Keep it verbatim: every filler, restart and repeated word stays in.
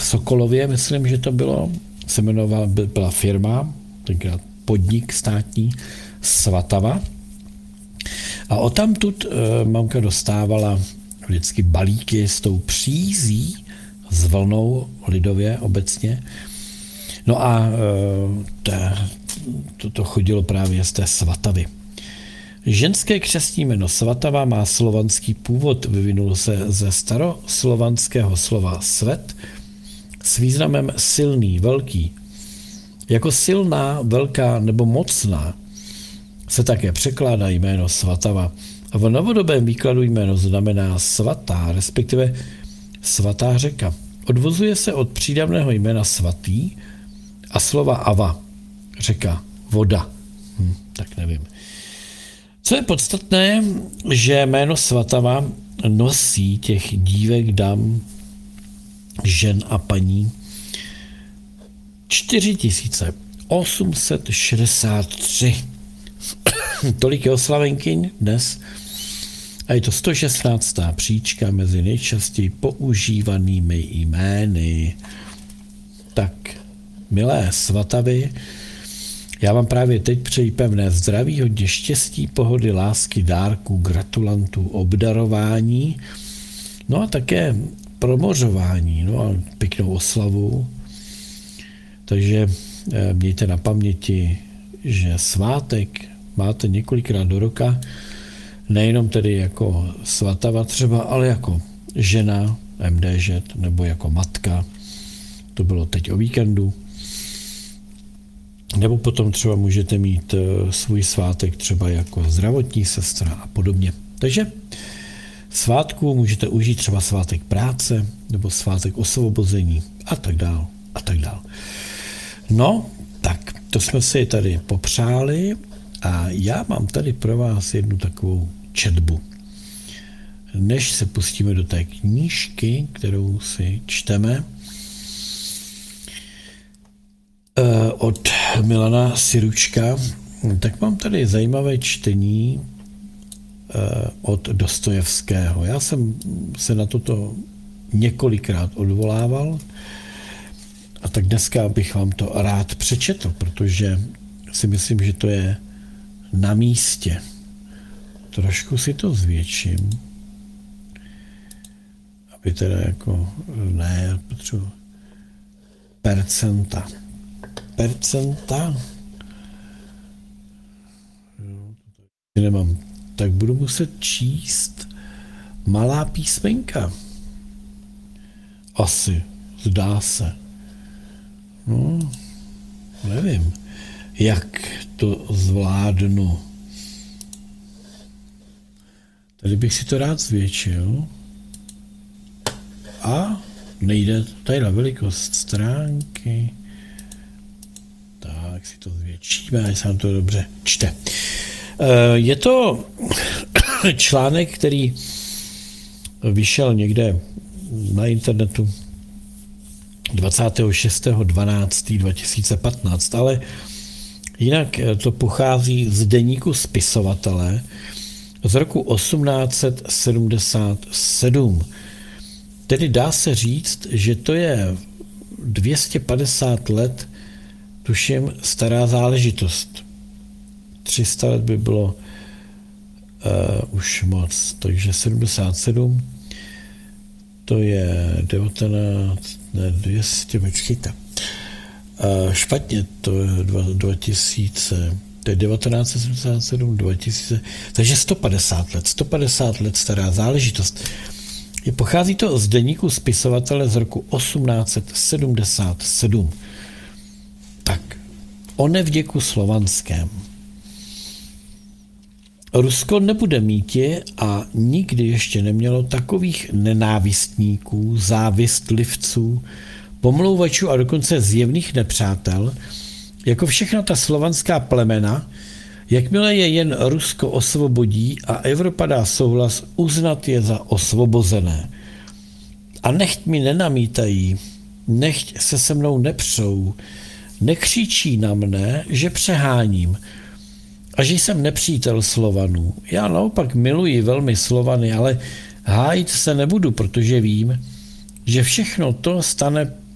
Sokolově, myslím, že to bylo, se jmenovala, byla firma, tenkrát podnik státní, Svatava. A odtamtud e, mamka dostávala vždycky balíky s tou přízí, s vlnou lidově obecně. No a e, ta, to, to chodilo právě z té Svatavy. Ženské křestní jméno Svatava má slovanský původ, vyvinulo se ze staroslovanského slova svet s významem silný, velký. Jako silná, velká nebo mocná se také překládá jméno Svatava. A v novodobém výkladu jméno znamená svatá, respektive svatá řeka. Odvozuje se od přídavného jména svatý a slova ava, řeka, voda. Hm, tak nevím. Co je podstatné, že jméno Svatava nosí těch dívek, dam, žen a paní čtyři tisíce osm set šedesát tři. Tolik je oslavenkyň dnes a je to sto šestnáctá příčka mezi nejčastěji používanými jmény. Tak, milé Svatavy, já vám právě teď přeji pevné zdraví, hodně štěstí, pohody, lásky, dárků, gratulantů, obdarování, no a také promořování, no a pěknou oslavu. Takže mějte na paměti, že svátek máte několikrát do roka, nejenom tedy jako Svatava třeba, ale jako žena, em dé žet, nebo jako matka, to bylo teď o víkendu. Nebo potom třeba můžete mít svůj svátek třeba jako zdravotní sestra a podobně. Takže svátku můžete užít třeba svátek práce nebo svátek osvobození a tak dál a tak dál. No, tak to jsme si tady popřáli a já mám tady pro vás jednu takovou četbu. Než se pustíme do té knížky, kterou si čteme, od Milana Siručka, tak mám tady zajímavé čtení od Dostojevského. Já jsem se na toto několikrát odvolával a tak dneska bych vám to rád přečetl, protože si myslím, že to je na místě. Trošku si to zvětším, aby teda jako ne, potřebuji percenta. Percenta. Nemám. Tak budu muset číst malá písmenka. Asi. Zdá se. No, nevím, jak to zvládnu. Tady bych si to rád zvětšil. A nejde tady na velikost stránky. Tak si to zvětšíme, až se nám to dobře čte. Je to článek, který vyšel někde na internetu dvacátého šestého dvanáctého dva tisíce patnáct, ale jinak to pochází z deníku spisovatele z roku osmnáct set sedmdesát sedm. Tedy dá se říct, že to je dvě stě padesát let, tuším, stará záležitost. tři sta let by bylo uh, už moc, takže sedmdesát sedm, to je devatenáct, ne, dvě stě, počkejte. Uh, špatně, to je dva tisíce, to je devatenáct set sedmdesát sedm, dva tisíce, takže sto padesát let, sto padesát let stará záležitost. Je, pochází to z deníku spisovatele z roku osmnáct set sedmdesát sedm. Tak, o nevděku slovanském. Rusko nebude mítě a nikdy ještě nemělo takových nenávistníků, závistlivců, pomlouvačů a dokonce zjevných nepřátel, jako všechna ta slovanská plemena, jakmile je jen Rusko osvobodí a Evropa dá souhlas uznat je za osvobozené. A nechť mi nenamítají, nechť se se mnou nepřou, nekřičí na mne, že přeháním a že jsem nepřítel Slovanů. Já naopak miluji velmi Slovany, ale hájit se nebudu, protože vím, že všechno to stane